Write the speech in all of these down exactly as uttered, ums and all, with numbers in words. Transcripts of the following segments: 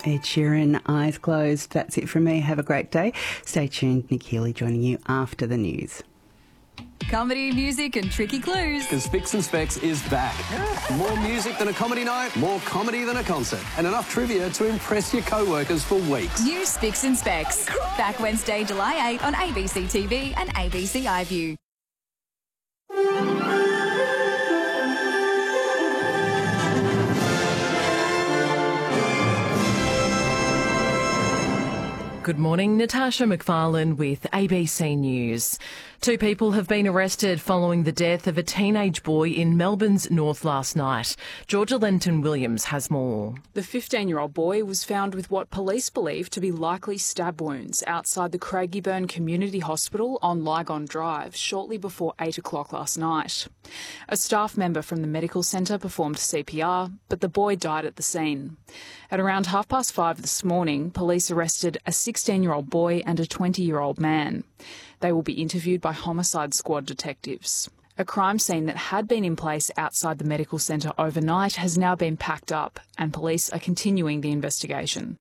Ed Sheeran, Eyes Closed. That's it from me. Have a great day. Stay tuned. Nick Healy joining you after the news. Comedy, music and tricky clues. Because Spicks and Specs is back. Yeah. More music than a comedy night, more comedy than a concert, and enough trivia to impress your co-workers for weeks. New Spicks and Specs. Back Wednesday, July eighth on A B C T V and A B C iView. Good morning, Natasha McFarlane with A B C News. Two people have been arrested following the death of a teenage boy in Melbourne's north last night. Georgia Lenton-Williams has more. The fifteen-year-old boy was found with what police believe to be likely stab wounds outside the Craigieburn Community Hospital on Lygon Drive shortly before eight o'clock last night. A staff member from the medical centre performed C P R, but the boy died at the scene. At around half past five this morning, police arrested a sixteen-year-old boy and a twenty-year-old man. They will be interviewed by Homicide Squad detectives. A crime scene that had been in place outside the medical centre overnight has now been packed up, and police are continuing the investigation.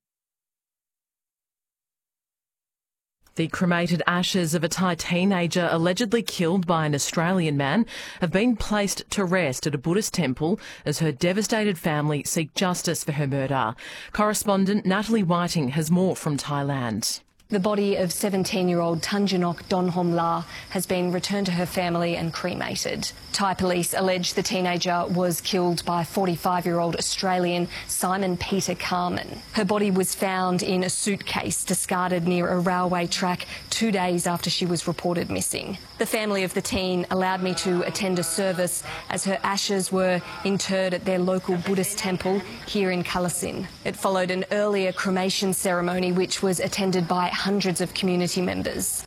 The cremated ashes of a Thai teenager allegedly killed by an Australian man have been placed to rest at a Buddhist temple as her devastated family seek justice for her murder. Correspondent Natalie Whiting has more from Thailand. The body of seventeen-year-old Tanjanok Donhom-La has been returned to her family and cremated. Thai police allege the teenager was killed by forty-five-year-old Australian Simon Peter Carman. Her body was found in a suitcase discarded near a railway track two days after she was reported missing. The family of the teen allowed me to attend a service as her ashes were interred at their local Buddhist temple here in Kalasin. It followed an earlier cremation ceremony which was attended by hundreds of community members.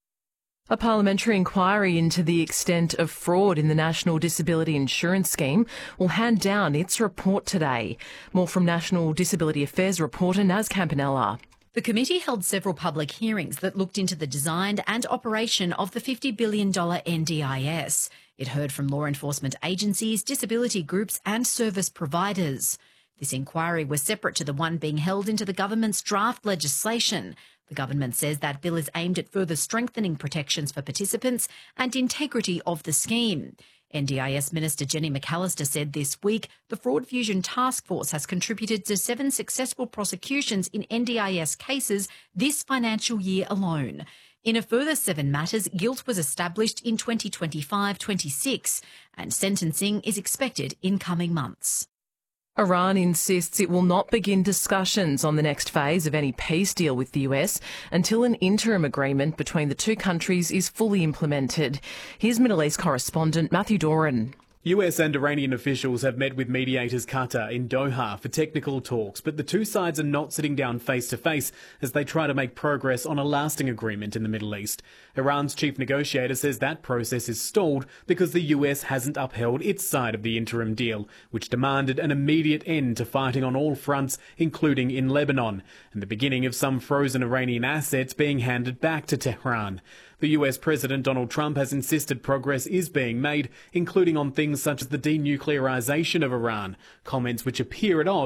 A parliamentary inquiry into the extent of fraud in the National Disability Insurance Scheme will hand down its report today. More from National Disability Affairs reporter Naz Campanella. The committee held several public hearings that looked into the design and operation of the fifty billion dollars N D I S. It heard from law enforcement agencies, disability groups and service providers. This inquiry was separate to the one being held into the government's draft legislation. The government says that bill is aimed at further strengthening protections for participants and integrity of the scheme. N D I S Minister Jenny McAllister said this week the Fraud Fusion Task Force has contributed to seven successful prosecutions in N D I S cases this financial year alone. In a further seven matters, guilt was established in twenty twenty-five twenty-six and sentencing is expected in coming months. Iran insists it will not begin discussions on the next phase of any peace deal with the U S until an interim agreement between the two countries is fully implemented. Here's Middle East correspondent Matthew Doran. U S and Iranian officials have met with mediators Qatar in Doha for technical talks, but the two sides are not sitting down face to face as they try to make progress on a lasting agreement in the Middle East. Iran's chief negotiator says that process is stalled because the U S hasn't upheld its side of the interim deal, which demanded an immediate end to fighting on all fronts, including in Lebanon, and the beginning of some frozen Iranian assets being handed back to Tehran. The U S President Donald Trump has insisted progress is being made, including on things such as the denuclearization of Iran, comments which appear at odds